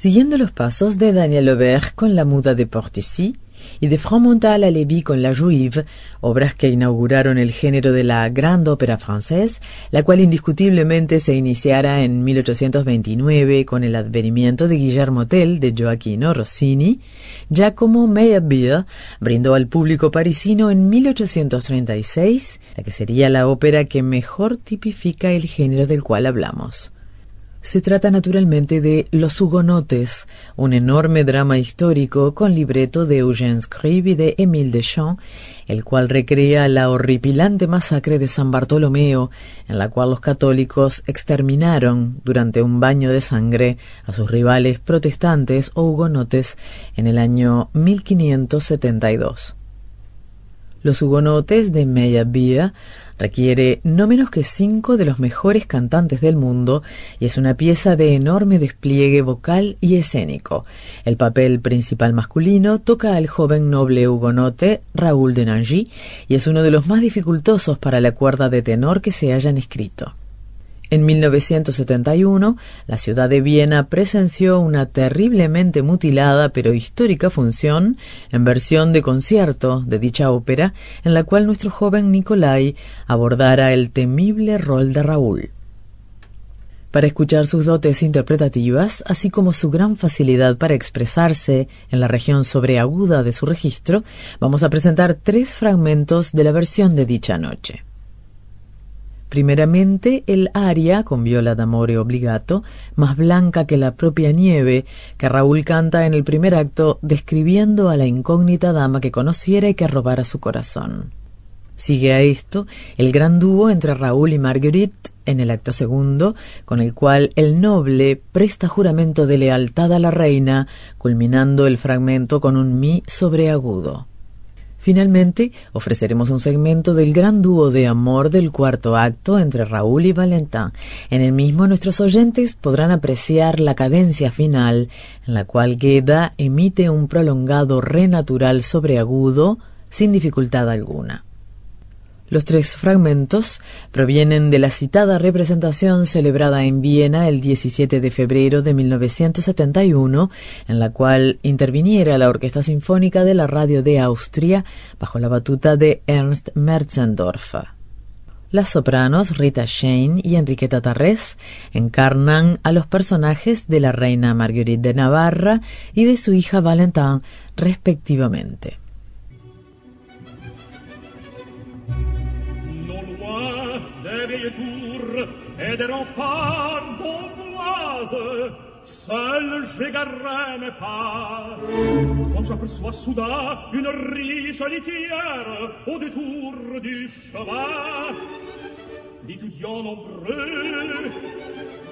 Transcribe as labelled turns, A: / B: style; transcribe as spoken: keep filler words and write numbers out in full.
A: Siguiendo los pasos de Daniel Aubert con La Muda de Portici y de Fromental a Lévy con La Juive, obras que inauguraron el género de la grande ópera francesa, la cual indiscutiblemente se iniciara en mil ochocientos veintinueve con el advenimiento de Guillermo Tell de Gioacchino Rossini, Giacomo Meyerbeer brindó al público parisino en mil ochocientos treinta y seis la que sería la ópera que mejor tipifica el género del cual hablamos. Se trata naturalmente de Los Hugonotes, un enorme drama histórico con libreto de Eugène Scribe y de Émile Deschamps, el cual recrea la horripilante masacre de San Bartolomeo, en la cual los católicos exterminaron durante un baño de sangre a sus rivales protestantes o hugonotes en el año mil quinientos setenta y dos. Los Hugonotes de Meyerbeer requiere no menos que cinco de los mejores cantantes del mundo y es una pieza de enorme despliegue vocal y escénico. El papel principal masculino toca al joven noble hugonote Raoul de Nangy y es uno de los más dificultosos para la cuerda de tenor que se hayan escrito. En mil novecientos setenta y uno, la ciudad de Viena presenció una terriblemente mutilada pero histórica función en versión de concierto de dicha ópera, en la cual nuestro joven Nicolai abordara el temible rol de Raúl. Para escuchar sus dotes interpretativas, así como su gran facilidad para expresarse en la región sobreaguda de su registro, vamos a presentar tres fragmentos de la versión de dicha noche. Primeramente, el aria con viola d'amore obbligato, más blanca que la propia nieve, que Raúl canta en el primer acto describiendo a la incógnita dama que conociera y que robara su corazón. Sigue a esto el gran dúo entre Raúl y Marguerite en el acto segundo, con el cual el noble presta juramento de lealtad a la reina, culminando el fragmento con un mi sobreagudo. Finalmente, ofreceremos un segmento del gran dúo de amor del cuarto acto entre Raúl y Valentin. En el mismo, nuestros oyentes podrán apreciar la cadencia final, en la cual Gueda emite un prolongado re natural sobreagudo sin dificultad alguna. Los tres fragmentos provienen de la citada representación celebrada en Viena el diecisiete de febrero de mil novecientos setenta y uno, en la cual interviniera la Orquesta Sinfónica de la Radio de Austria bajo la batuta de Ernst Merzendorf. Las sopranos Rita Shane y Enriqueta Tarrés encarnan a los personajes de la reina Marguerite de Navarra y de su hija Valentin, respectivamente.
B: Et des remparts d'Amboise, seul j'égarerai mes pas. Quand j'aperçois soudain une riche litière au détour du chemin, d'étudiants nombreux